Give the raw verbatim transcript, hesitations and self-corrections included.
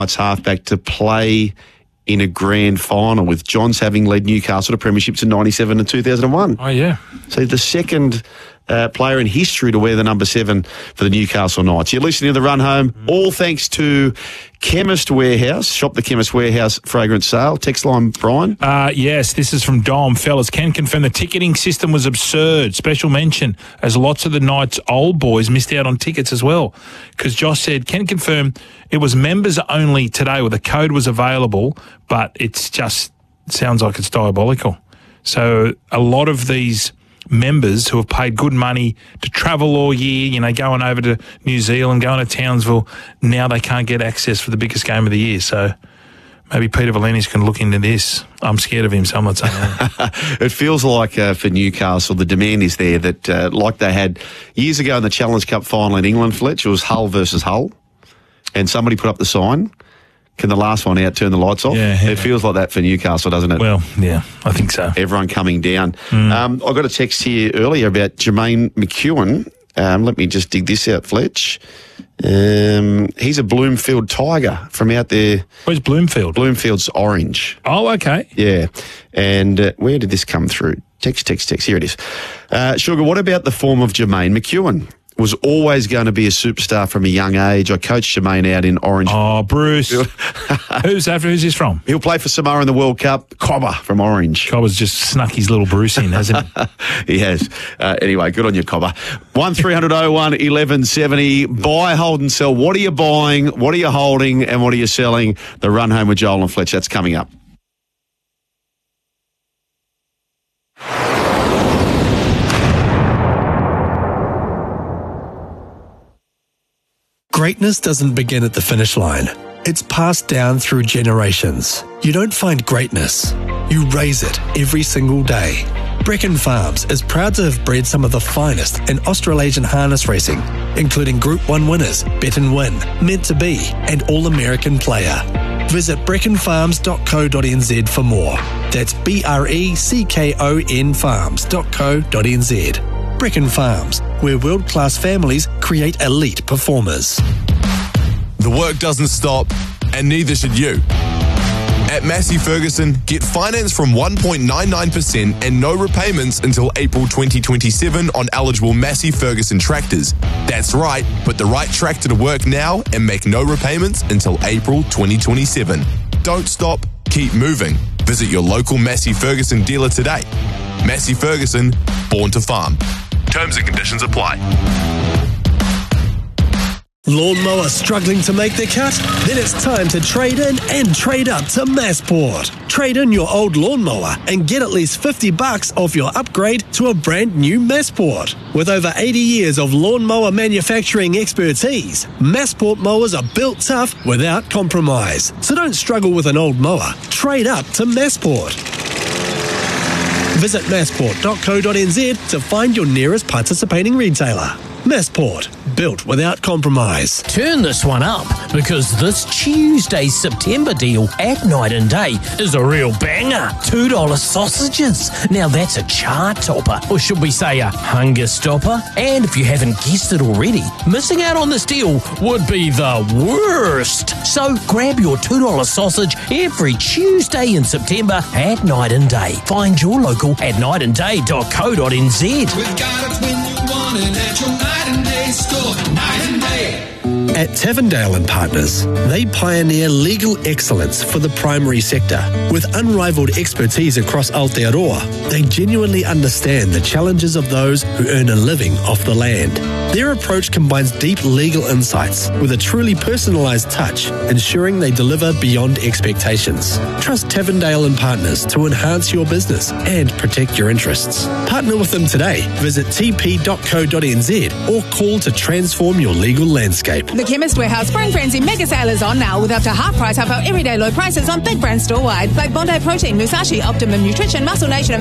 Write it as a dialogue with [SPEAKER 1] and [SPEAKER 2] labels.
[SPEAKER 1] Knights halfback to play in a grand final, with Johns having led Newcastle to premierships in ninety-seven and two thousand one.
[SPEAKER 2] Oh, yeah.
[SPEAKER 1] So the second uh, player in history to wear the number seven for the Newcastle Knights. You're listening to The Run Home, mm. all thanks to Chemist Warehouse. Shop the Chemist Warehouse fragrance sale. Text line, Brian.
[SPEAKER 2] Uh, yes, this is from Dom. Fellas, can confirm the ticketing system was absurd. Special mention, as lots of the Knights' old boys missed out on tickets as well. Because Josh said, can confirm it was members only today, where the code was available, but it's just sounds like it's diabolical. So a lot of these members who have paid good money to travel all year, you know, going over to New Zealand, going to Townsville, now they can't get access for the biggest game of the year. So maybe Peter Valeni's can look into this. I'm scared of him, so I'm not saying that.
[SPEAKER 1] It feels like uh, for Newcastle, the demand is there that, uh, like they had years ago in the Challenge Cup final in England, Fletch, it was Hull versus Hull, and somebody put up the sign, can the last one out turn the lights off?
[SPEAKER 2] Yeah, yeah.
[SPEAKER 1] It feels like that for Newcastle, doesn't it?
[SPEAKER 2] Well, yeah, I think so.
[SPEAKER 1] Everyone coming down.
[SPEAKER 2] Mm.
[SPEAKER 1] Um, I got a text here earlier about Jermaine McEwen. Um, let me just dig this out, Fletch. Um, he's a Bloomfield Tiger from out there.
[SPEAKER 2] Where's Bloomfield?
[SPEAKER 1] Bloomfield's Orange.
[SPEAKER 2] Oh, okay.
[SPEAKER 1] Yeah. And uh, where did this come through? Text, text, text. Here it is. Uh, Sugar, what about the form of Jermaine McEwen? Was always going to be a superstar from a young age. I coached Jermaine out in Orange.
[SPEAKER 2] Oh, Bruce. Who's after? Who's this from?
[SPEAKER 1] He'll play for Samoa in the World Cup. Cobber from Orange.
[SPEAKER 2] Cobber's just snuck his little Bruce in, hasn't he?
[SPEAKER 1] He has. Uh, anyway, good on you, Cobber. one three hundred oh one eleven seventy. Buy, hold and sell. What are you buying? What are you holding? And what are you selling? The Run Home with Joel and Fletch. That's coming up.
[SPEAKER 3] Greatness doesn't begin at the finish line. It's passed down through generations. You don't find greatness. You raise it every single day. Brecon Farms is proud to have bred some of the finest in Australasian harness racing, including Group one winners, Bet and Win, Meant to Be, and All-American Player. Visit brecon farms dot co dot n z for more. That's B R E C K O N farms dot co dot n z. Brecon Farms, where world-class families create elite performers.
[SPEAKER 4] The work doesn't stop, and neither should you. At Massey Ferguson, get finance from one point nine nine percent and no repayments until April twenty twenty-seven on eligible Massey Ferguson tractors. That's right, put the right tractor to work now and make no repayments until April twenty twenty-seven. Don't stop, keep moving. Visit your local Massey Ferguson dealer today. Massey Ferguson, born to farm. Terms and conditions apply.
[SPEAKER 3] Lawnmower struggling to make the cut? Then it's time to trade in and trade up to Massport. Trade in your old lawnmower and get at least fifty bucks off your upgrade to a brand new Massport. With over eighty years of lawnmower manufacturing expertise, Massport mowers are built tough without compromise. So don't struggle with an old mower. Trade up to Massport. Visit massport dot co dot n z to find your nearest participating retailer. Massport, built without compromise.
[SPEAKER 5] Turn this one up, because this Tuesday's September deal at Night and Day is a real banger. two dollar sausages. Now that's a chart topper, or should we say a hunger stopper? And if you haven't guessed it already, missing out on this deal would be the worst. So grab your two dollar sausage every Tuesday in September at Night and Day. Find your local at night and day dot co dot n z.
[SPEAKER 6] We've got it when you want it at your Night and Day store. Night and Day.
[SPEAKER 3] At Tavendale and Partners, they pioneer legal excellence for the primary sector. With unrivaled expertise across Aotearoa, they genuinely understand the challenges of those who earn a living off the land. Their approach combines deep legal insights with a truly personalised touch, ensuring they deliver beyond expectations. Trust Tavendale and Partners to enhance your business and protect your interests. Partner with them today. Visit t p dot co dot n z or call to transform your legal landscape.
[SPEAKER 7] The Chemist Warehouse Spring Frenzy Mega Sale is on now with up to half price off our everyday low prices on big brands store-wide like Bondi Protein, Musashi, Optimum Nutrition, Muscle Nation,